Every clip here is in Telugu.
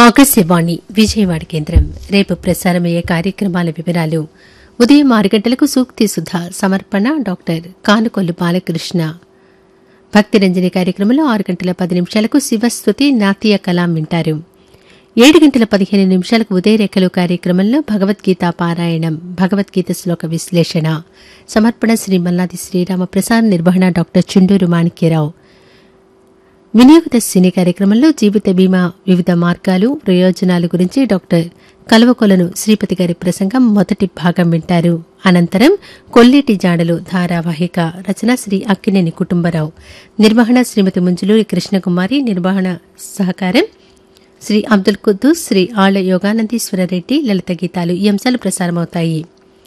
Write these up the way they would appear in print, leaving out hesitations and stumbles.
ఆకాశవాణి విజయవాడ కేంద్రం రేపు ప్రసారమయ్యే కార్యక్రమాల వివరాలు. ఉదయం 6 గంటలకు సూక్తి సుధా సమర్పణ డాక్టర్ కానుకొల్లు బాలకృష్ణ. భక్తిరంజని కార్యక్రమంలో 6 గంటల 10 నిమిషాలకు శివస్తుతి నాట్య కలాం వింటారు. 7 గంటల 15 నిమిషాలకు ఉదయరేఖలు కార్యక్రమంలో భగవద్గీత పారాయణం, భగవద్గీత శ్లోక విశ్లేషణ, సమర్పణ శ్రీ మల్లాది శ్రీరామప్రసాద్, నిర్వహణ డాక్టర్ చుండూరు మాణిక్యరావు. వినియోగ సినీ కార్యక్రమంలో జీవిత బీమా వివిధ మార్గాలు, ప్రయోజనాలు గురించి డాక్టర్ కల్వకొలను శ్రీపతి గారి ప్రసంగం మొదటి భాగం వింటారు. అనంతరం కొల్లేటి జాడలు ధారావాహిక, రచన శ్రీ అక్కినేని కుటుంబరావు, నిర్వహణ శ్రీమతి ముంజులూరి కృష్ణకుమారి, నిర్వహణ సహకారం శ్రీ అబ్దుల్ కుద్దూస్, శ్రీ ఆళ్ల యోగానందీశ్వరరెడ్డి. లలిత గీతాలు ఈ అంశాలు ప్రసారమవుతాయి.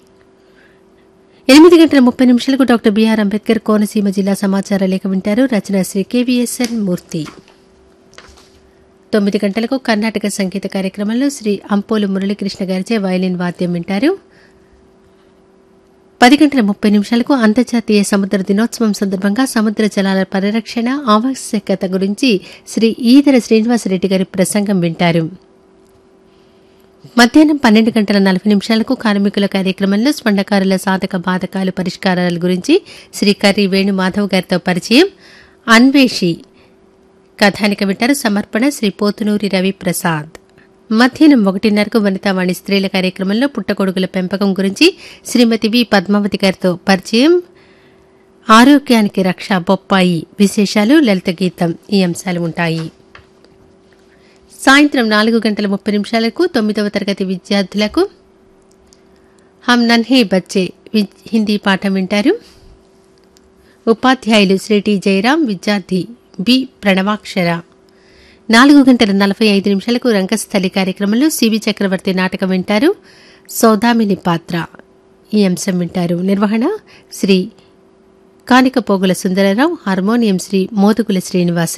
8 గంటల 30 నిమిషాలకు డాక్టర్ బిఆర్ అంబేద్కర్ కోనసీమ జిల్లా సమాచార లేఖ వింటారు. రచన శ్రీ కెవిఎస్ఎన్ మూర్తి. 9 గంటలకు కర్ణాటక సంగీత కార్యక్రమంలో శ్రీ అంపోలు మురళీకృష్ణ గారిచే వయలిన్ వాద్యం వింటారు. 10 గంటల 30 నిమిషాలకు అంతర్జాతీయ సముద్ర దినోత్సవం సందర్భంగా సముద్ర జలాల పరిరక్షణ ఆవశ్యకత గురించి శ్రీ ఈదర శ్రీనివాసరెడ్డి గారి ప్రసంగం వింటారు. మధ్యాహ్నం 12 గంటల 40 నిమిషాలకు కార్మికుల కార్యక్రమంలో స్వండకారుల సాధక బాధకాలు పరిష్కారాల గురించి శ్రీ కర్రి వేణుమాధవ్ గారితో పరిచయం, అన్వేషి కథానిక వింటారు. సమర్పణ శ్రీ పోతునూరి రవిప్రసాద్. మధ్యాహ్నం 1:30కు వనితావాణి స్త్రీల కార్యక్రమంలో పుట్టగొడుగుల పెంపకం గురించి శ్రీమతి వి పద్మావతి గారితో పరిచయం, ఆరోగ్యానికి రక్ష బొప్పాయి విశేషాలు, లలిత గీతం ఈ అంశాలు ఉంటాయి. సాయంత్రం 4 గంటల 30 నిమిషాలకు 9వ తరగతి విద్యార్థులకు హమ్ నన్హే బచ్చే హిందీ పాఠం వింటారు. ఉపాధ్యాయులు శ్రీ టి జయరాం, విద్యార్థి బి ప్రణవాక్షర. 4 గంటల 45 నిమిషాలకు రంగస్థలి కార్యక్రమంలో సివి చక్రవర్తి నాటకం వింటారు. సౌదామిని పాత్ర ఈ అంశం వింటారు. నిర్వహణ శ్రీ కానికపోగుల సుందరరావు, హార్మోనియం శ్రీ మోదుగుల శ్రీనివాస.